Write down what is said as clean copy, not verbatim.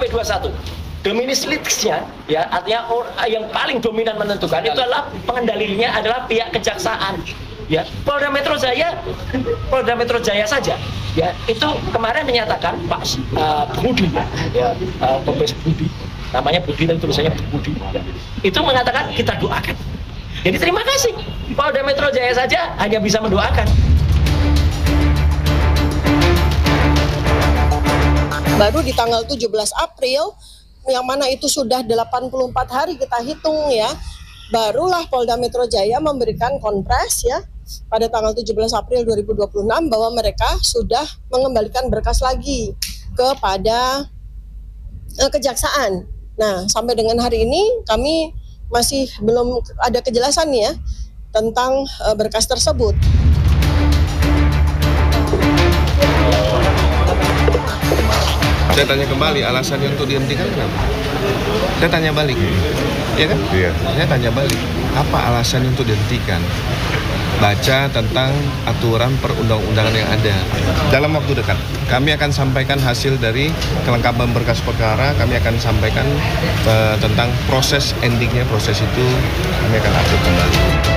P21. Dominis litisnya, ya artinya yang paling dominan menentukan itu adalah pengendalinya adalah pihak kejaksaan. Ya, Polda Metro Jaya saja, ya itu kemarin menyatakan Pak Budi, ya Kombes Budi, namanya Budi dan tulisannya Budi, ya, itu mengatakan kita doakan. Jadi terima kasih, Polda Metro Jaya saja hanya bisa mendoakan. Baru di tanggal 17 April, yang mana itu sudah 84 hari kita hitung ya, barulah Polda Metro Jaya memberikan konpres ya pada tanggal 17 April 2026 bahwa mereka sudah mengembalikan berkas lagi kepada kejaksaan. Nah, sampai dengan hari ini kami masih belum ada kejelasan ya tentang berkas tersebut. Saya tanya kembali, alasannya untuk dihentikan kenapa? Saya tanya balik, ya kan? Iya. Saya tanya balik, apa alasan untuk dihentikan? Baca tentang aturan perundang-undangan yang ada. Dalam waktu dekat, kami akan sampaikan hasil dari kelengkapan berkas perkara, kami akan sampaikan tentang proses endingnya, proses itu kami akan update kembali.